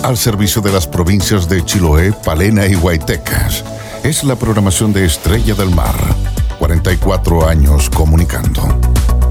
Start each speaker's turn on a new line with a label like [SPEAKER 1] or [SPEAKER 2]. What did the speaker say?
[SPEAKER 1] al servicio de las provincias de Chiloé, Palena y Huaytecas. Es la programación de Estrella del Mar. 44 años comunicando.